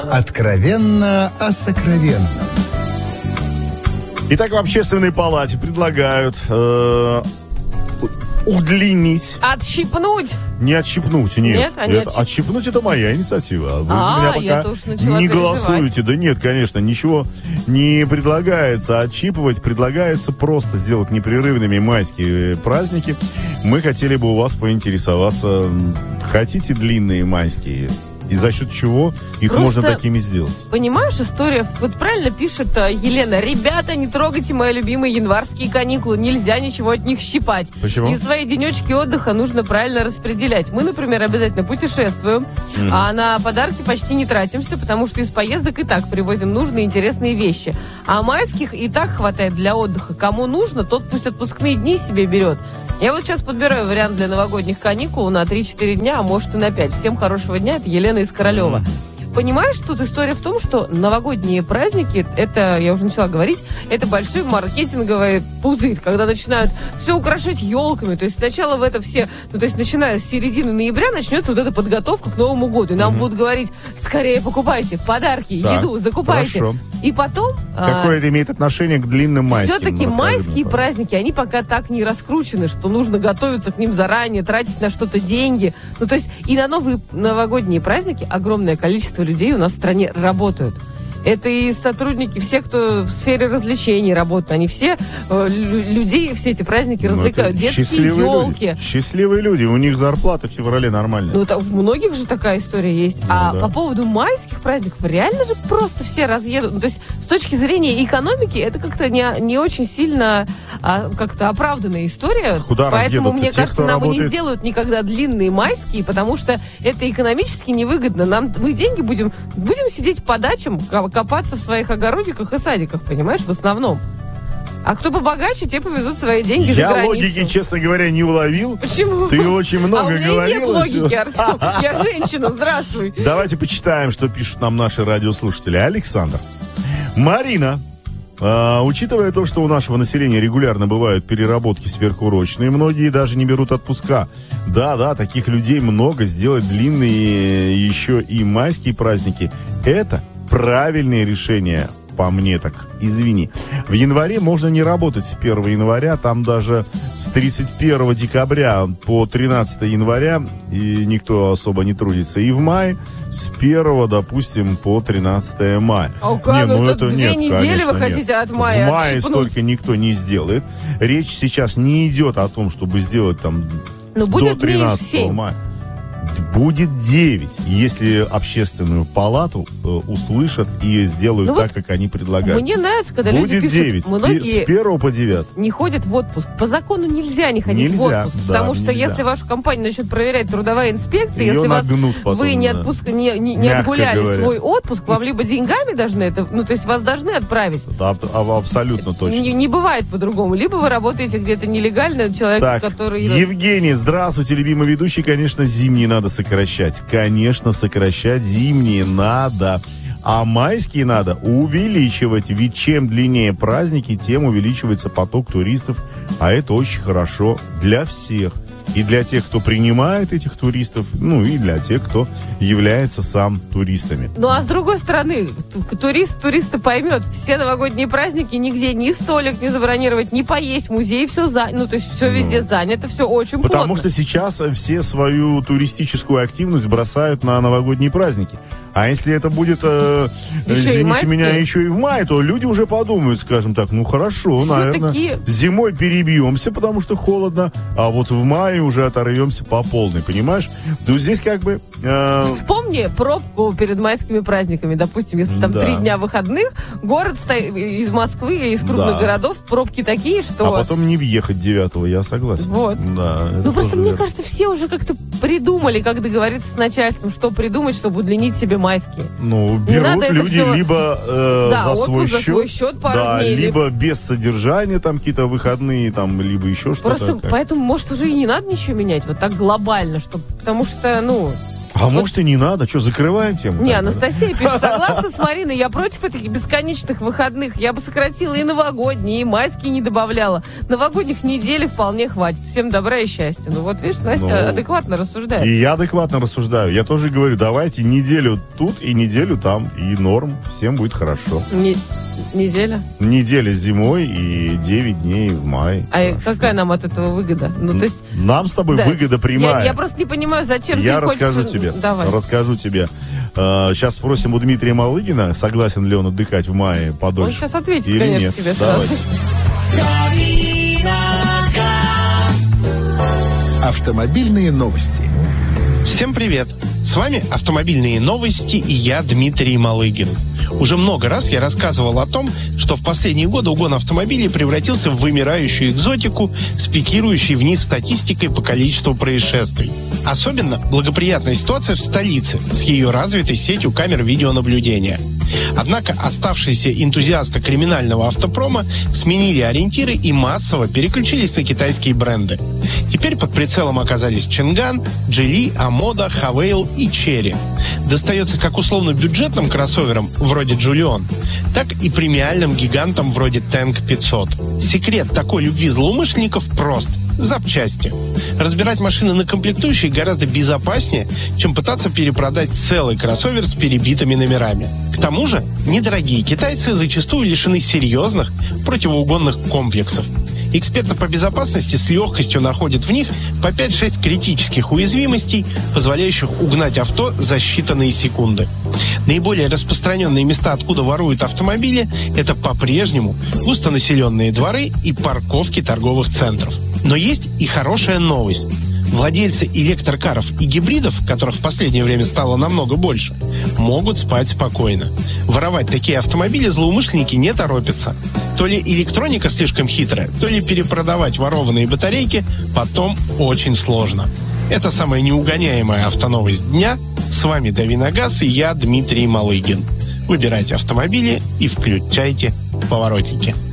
Откровенно о сокровенном. Итак, в Общественной палате предлагают удлинить. Отщипнуть? Не отщипнуть, нет. Нет? А не отщипнуть это моя инициатива. Вы за меня я пока тоже начала не переживать. голосуете. Да нет, конечно, ничего не предлагается отщипывать. Предлагается просто сделать непрерывными майские праздники. Мы хотели бы у вас поинтересоваться, хотите длинные майские? И за счет чего их Просто, можно такими сделать? Понимаешь, история, вот правильно пишет Елена: ребята, не трогайте мои любимые январские каникулы, нельзя ничего от них щипать. Почему? И свои денечки отдыха нужно правильно распределять. Мы, например, обязательно путешествуем, а на подарки почти не тратимся, потому что из поездок и так привозим нужные интересные вещи. А майских и так хватает для отдыха. Кому нужно, тот пусть отпускные дни себе берет. Я вот сейчас подбираю вариант для новогодних каникул на 3-4 дня, а может и на 5. Всем хорошего дня, это Елена из Королева. Понимаешь, тут история в том, что новогодние праздники, это, я уже начала говорить, это большой маркетинговый пузырь, когда начинают все украшать елками. То есть сначала в это все, ну то есть начиная с середины ноября начнется вот эта подготовка к Новому году. И нам будут говорить: скорее покупайте подарки, Так, еду, закупайте. хорошо. И потом... Какое это имеет отношение к длинным майским? Все-таки Расскажи майские мне, пожалуйста. праздники, они пока так не раскручены, что нужно готовиться к ним заранее, тратить на что-то деньги. Ну, то есть и на новые новогодние праздники огромное количество людей у нас в стране работают. Это и сотрудники, все, кто в сфере развлечений работают, они все людей, все эти праздники развлекают. Детские елки. Люди. Счастливые люди, у них зарплата в феврале нормальная. Ну, в многих же такая история есть. Да. По поводу майских праздников, реально же просто все разъедут. Ну, то есть, с точки зрения экономики, это как-то не очень сильно как-то оправданная история. Куда Поэтому, разъедутся? мне Те, кажется, кто нам и не работает... сделают никогда длинные майские, потому что это экономически невыгодно. Мы деньги будем сидеть по дачам, копаться в своих огородиках и садиках, понимаешь, в основном. А кто побогаче, те повезут свои деньги за границу. Я логики, честно говоря, не уловил. Почему? Ты очень много у меня говорила. нет логики, Артем. Я женщина, здравствуй. Давайте почитаем, что пишут нам наши радиослушатели. Александр. Марина. Учитывая то, что у нашего населения регулярно бывают переработки сверхурочные, многие даже не берут отпуска. Да, таких людей много. Сделать длинные еще и майские праздники – это правильное решение, по мне так, извини. В январе можно не работать с 1 января, там даже с 31 декабря по 13 января и никто особо не трудится. И в мае с 1, допустим, по 13 мая. А как? Это 2 недели конечно, вы хотите от мая В мае отщипнуть? столько никто не сделает. Речь сейчас не идет о том, чтобы сделать там Но до будет 13 7. мая. Будет 9, если общественную палату услышат и сделают Ну так, как они предлагают. Мне нравится, когда Будет люди пишут, 9, многие с 1 по 9. не ходят в отпуск. По закону нельзя не ходить в Нельзя, отпуск, да, потому что нельзя. если вашу компанию начнет проверять трудовая инспекция, Её если вас нагнут потом, вы не, да. не Мягко отгуляли говоря. свой отпуск, вам либо деньгами должны это, ну то есть вас должны отправить. Да, абсолютно точно. Не бывает по-другому. Либо вы работаете где-то нелегально, человек, Так, который... Евгений, здравствуйте, любимый ведущий. Конечно, зимние надо сокращать. Конечно, сокращать зимние надо. А майские надо увеличивать. Ведь чем длиннее праздники, тем увеличивается поток туристов. А это очень хорошо для всех. И для тех, кто принимает этих туристов, ну и для тех, кто является сам туристами. Ну а с другой стороны, туриста поймет, все новогодние праздники нигде ни столик не забронировать, ни поесть, музей все занято, ну то есть все везде занято, все очень плотно. Потому что сейчас все свою туристическую активность бросают на новогодние праздники. А если это будет, извините меня, еще и в мае, то люди уже подумают, скажем так, ну хорошо, наверное, зимой перебьемся, потому что холодно, а вот в мае уже оторвемся по полной, понимаешь? То здесь как бы... Вспомни пробку перед майскими праздниками, допустим, если там 3 дня выходных, город из Москвы или из крупных городов, пробки такие, что... А потом не въехать 9-го, я согласен. Вот. Да, ну просто мне кажется, все уже как-то придумали, как договориться с начальством, что придумать, чтобы удлинить себе майские. Ну, берут люди все... либо за свой счет пару дней, либо без содержания там какие-то выходные, там, либо еще что-то. Просто поэтому, может, уже и не надо ничего менять, вот так глобально, потому что, ну... А может и не надо, что, закрываем тему? Не, Анастасия пишет, согласна с Мариной, я против этих бесконечных выходных. Я бы сократила и новогодние, и майские не добавляла. Новогодних недели вполне хватит. Всем добра и счастья. Ну вот, видишь, Настя адекватно рассуждает. И я адекватно рассуждаю. Я тоже говорю, давайте неделю тут и неделю там, и норм. Всем будет хорошо. Неделя? Неделя зимой и 9 дней в мае. А хорошо. Какая нам от этого выгода? Ну, то есть, нам с тобой выгода прямая. Я просто не понимаю, зачем я ты хочешь... Расскажу тебе. Сейчас спросим у Дмитрия Малыгина, согласен ли он отдыхать в мае подольше. Он сейчас ответит, или конечно, нет. тебе сразу. Автомобильные новости. Всем привет! С вами «Автомобильные новости» и я, Дмитрий Малыгин. Уже много раз я рассказывал о том, что в последние годы угон автомобилей превратился в вымирающую экзотику с пикирующей вниз статистикой по количеству происшествий. Особенно благоприятная ситуация в столице с ее развитой сетью камер видеонаблюдения. Однако оставшиеся энтузиасты криминального автопрома сменили ориентиры и массово переключились на китайские бренды. Теперь под прицелом оказались Чинган, Geely, Амода, Хавейл и Черри. Достается как условно-бюджетным кроссоверам вроде Джулион, так и премиальным гигантам вроде Tank 500. Секрет такой любви злоумышленников прост. Запчасти. Разбирать машины на комплектующие гораздо безопаснее, чем пытаться перепродать целый кроссовер с перебитыми номерами. К тому же, недорогие китайцы зачастую лишены серьезных противоугонных комплексов. Эксперты по безопасности с легкостью находят в них по 5-6 критических уязвимостей, позволяющих угнать авто за считанные секунды. Наиболее распространенные места, откуда воруют автомобили, это по-прежнему густонаселенные дворы и парковки торговых центров. Но есть и хорошая новость. Владельцы электрокаров и гибридов, которых в последнее время стало намного больше, могут спать спокойно. Воровать такие автомобили злоумышленники не торопятся. То ли электроника слишком хитрая, то ли перепродавать ворованные батарейки потом очень сложно. Это самая неугоняемая автоновость дня. С вами Дави на газ и я, Дмитрий Малыгин. Выбирайте автомобили и включайте поворотники.